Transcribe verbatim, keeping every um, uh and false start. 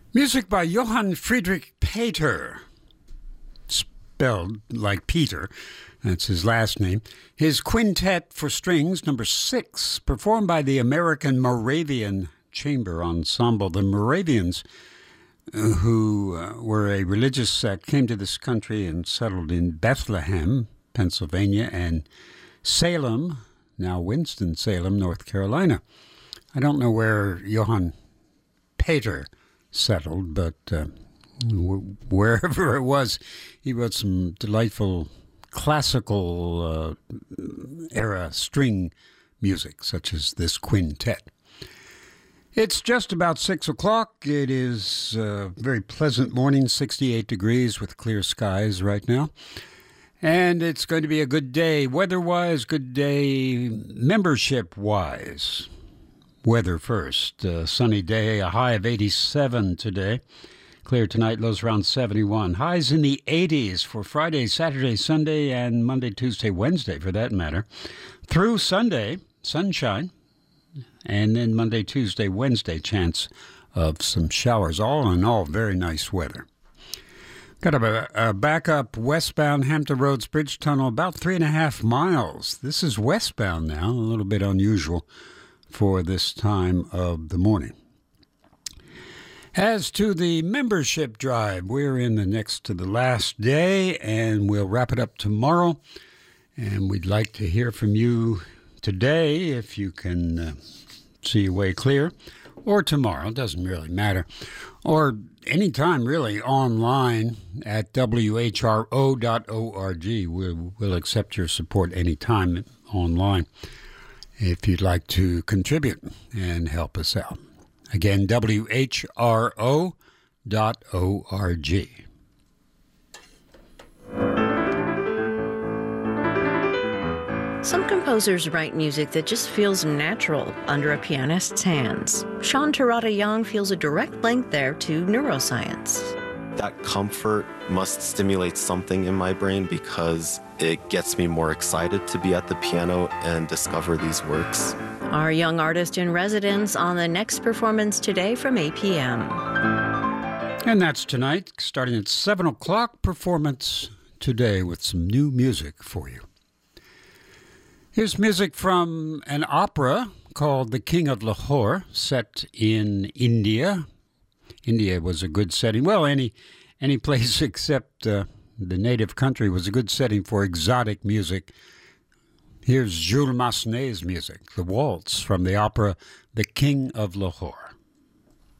Music by Johann Friedrich Peter, spelled like Peter. That's his last name. His Quintet for Strings, number six, performed by the American Moravian Chamber Ensemble. The Moravians, uh, who uh, were a religious sect, came to this country and settled in Bethlehem, Pennsylvania, and Salem, now Winston-Salem, North Carolina. I don't know where Johann Peter settled, but uh, wherever it was, he wrote some delightful classical uh, era string music, such as this quintet. It's just about six o'clock. It is a very pleasant morning, sixty-eight degrees with clear skies right now. And it's going to be a good day, weather-wise, good day, membership-wise. Weather first. Uh, sunny day, a high of eighty-seven today. Clear tonight, lows around seventy-one. Highs in the eighties for Friday, Saturday, Sunday, and Monday, Tuesday, Wednesday, for that matter. Through Sunday, sunshine. And then Monday, Tuesday, Wednesday, chance of some showers. All in all, very nice weather. Got a, a backup westbound Hampton Roads Bridge Tunnel, about three and a half miles. This is westbound now, a little bit unusual for this time of the morning. As to the membership drive, we're in the next to the last day, and we'll wrap it up tomorrow. And we'd like to hear from you today, if you can uh, see your way clear, or tomorrow, doesn't really matter, or anytime really online at w h r o dot org. We'll, we'll accept your support anytime online if you'd like to contribute and help us out. Again, w h r o dot org. Some composers write music that just feels natural under a pianist's hands. Sean Terada Young feels a direct link there to neuroscience. That comfort must stimulate something in my brain because it gets me more excited to be at the piano and discover these works. Our young artist in residence on the next performance today from eight p.m. And that's tonight, starting at seven o'clock, performance today with some new music for you. Here's music from an opera called The King of Lahore, set in India. India was a good setting. Well, any any place except uh, the native country was a good setting for exotic music. Here's Jules Massenet's music, the waltz from the opera The King of Lahore.